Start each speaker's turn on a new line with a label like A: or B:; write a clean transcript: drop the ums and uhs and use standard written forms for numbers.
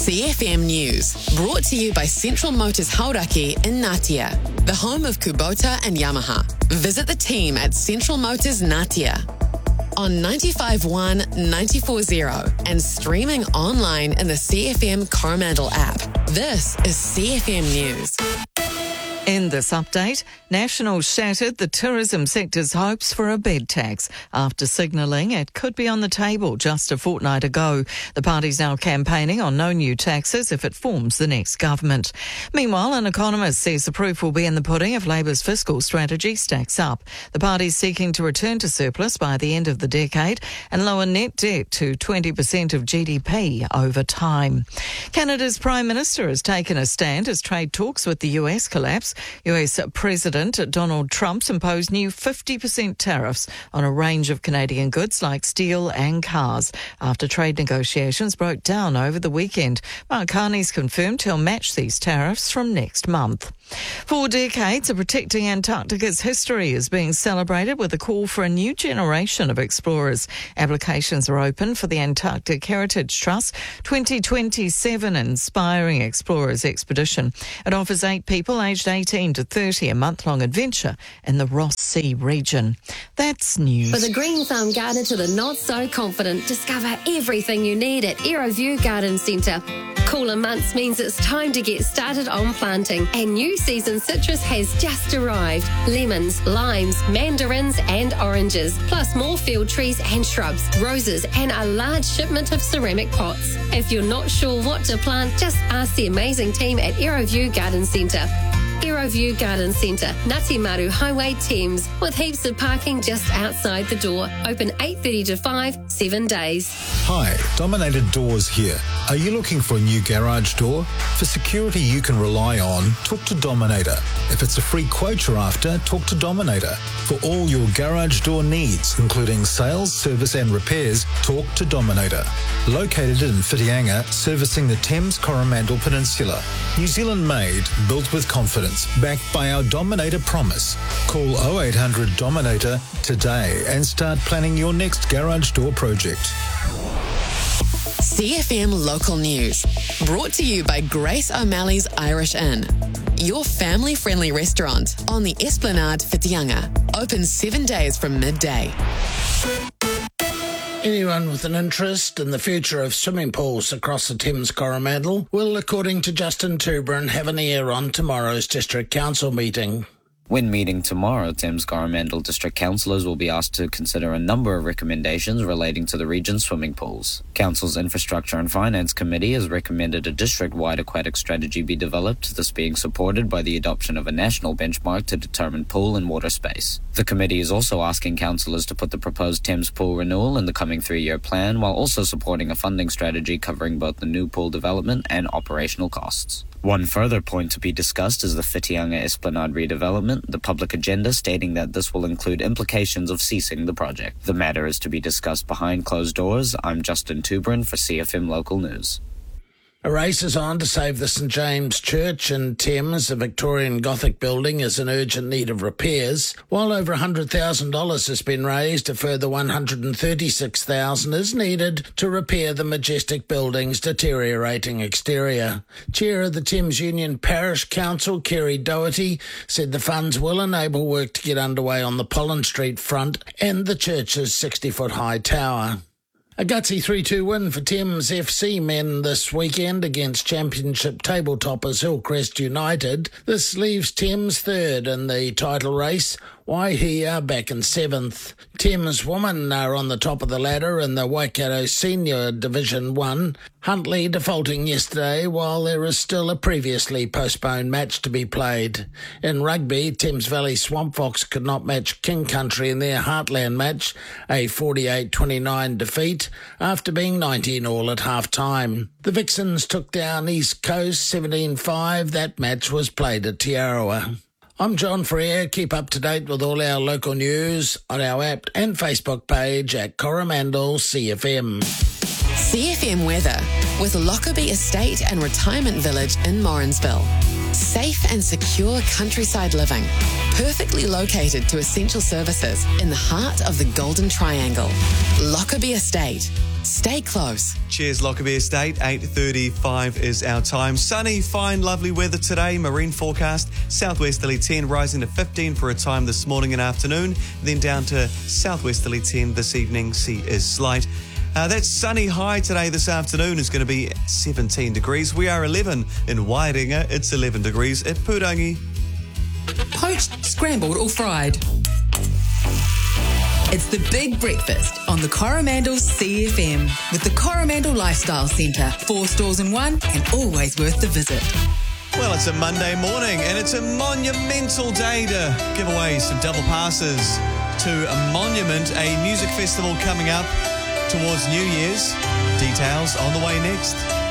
A: CFM News, brought to you by Central Motors Hauraki in Ngatea, the home of Kubota and Yamaha. Visit the team at Central Motors Ngatea on 95.1, 94.0 and streaming online in the CFM Coromandel app. This is CFM News.
B: In this update, National shattered the tourism sector's hopes for a bed tax after signalling it could be on the table just a fortnight ago. The party's now campaigning on no new taxes if it forms the next government. Meanwhile, an economist says the proof will be in the pudding if Labour's fiscal strategy stacks up. The party's seeking to return to surplus by the end of the decade and lower net debt to 20% of GDP over time. Canada's Prime Minister has taken a stand as trade talks with the US collapse. US President Donald Trump's imposed new 50% tariffs on a range of Canadian goods like steel and cars after trade negotiations broke down over the weekend. Mark Carney's confirmed he'll match these tariffs from next month. For decades, Protecting Antarctica's history is being celebrated with a call for a new generation of explorers. Applications are open for the Antarctic Heritage Trust 2027 Inspiring Explorers Expedition. It offers 8 people aged 18 to 30 a month-long adventure in the Ross Sea region. That's news.
C: For the green thumb gardener to the not-so-confident, discover everything you need at Aeroview Garden Centre. Cooler months means it's time to get started on planting, and new season citrus has just arrived. Lemons, limes, mandarins and oranges, plus more field trees and shrubs, roses and a large shipment of ceramic pots. If you're not sure what to plant, just ask the amazing team at Aeroview Garden Centre. Aeroview Garden Centre, Ngatimaru Highway, Thames, with heaps of parking just outside the door. Open 8:30 to 5, 7 days.
D: Hi, Dominator Doors here. Are you looking for a new garage door? For security you can rely on, talk to Dominator. If it's a free quote you're after, talk to Dominator. For all your garage door needs, including sales, service and repairs, talk to Dominator. Located in Whitianga, servicing the Thames Coromandel Peninsula. New Zealand made, built with confidence. Backed by our Dominator promise. Call 0800 Dominator today and start planning your next garage door project.
A: CFM Local News, brought to you by Grace O'Malley's Irish Inn, your family-friendly restaurant on the Esplanade Whitianga. Open 7 days from midday.
E: Anyone with an interest in the future of swimming pools across the Thames Coromandel will, according to Justin Tuberin, have an ear on tomorrow's District Council meeting.
F: When meeting tomorrow, Thames Coromandel District Councillors will be asked to consider a number of recommendations relating to the region's swimming pools. Council's Infrastructure and Finance Committee has recommended a district-wide aquatic strategy be developed, this being supported by the adoption of a national benchmark to determine pool and water space. The committee is also asking councillors to put the proposed Thames pool renewal in the coming 3-year plan, while also supporting a funding strategy covering both the new pool development and operational costs. One further point to be discussed is the Whitianga Esplanade redevelopment, the public agenda stating that this will include implications of ceasing the project. The matter is to be discussed behind closed doors. I'm Justin Tuberin for CFM Local News.
E: A race is on to save the St James Church in Thames. A Victorian Gothic building is in urgent need of repairs. While over $100,000 has been raised, a further $136,000 is needed to repair the majestic building's deteriorating exterior. Chair of the Thames Union Parish Council, Kerry Doherty, said the funds will enable work to get underway on the Pollen Street front and the church's 60-foot high tower. A gutsy 3-2 win for Thames FC men this weekend against Championship table toppers Hillcrest United. This leaves Thames third in the title race. Waihi are back in 7th. Thames women are on the top of the ladder in the Waikato Senior Division 1. Huntly defaulting yesterday, while there is still a previously postponed match to be played. In rugby, Thames Valley Swamp Fox could not match King Country in their Heartland match, a 48-29 defeat, after being 19-all at half-time. The Vixens took down East Coast 17-5. That match was played at Tiarawa. I'm John Freer. Keep up to date with all our local news on our app and Facebook page at Coromandel CFM.
A: CFM weather with Lockerbie Estate and Retirement Village in Morrinsville. Safe and secure countryside living, perfectly located to essential services in the heart of the Golden Triangle. Lockerbie Estate. Stay close.
G: Cheers, Lockerbie Estate. 8:35 is our time. Sunny, fine, lovely weather today. Marine forecast. Southwesterly 10, rising to 15 for a time this morning and afternoon. Then down to southwesterly 10 this evening. Sea is slight. That sunny high today this afternoon is going to be 17 degrees. We are 11 in Wairinga. It's 11 degrees at Purangi.
H: Poached, scrambled or fried. It's the big breakfast on the Coromandel CFM with the Coromandel Lifestyle Centre. 4 stores in one and always worth the visit.
G: Well, it's a Monday morning and it's a monumental day to give away some double passes to a Monument, a music festival coming up towards New Year's. Details on the way next.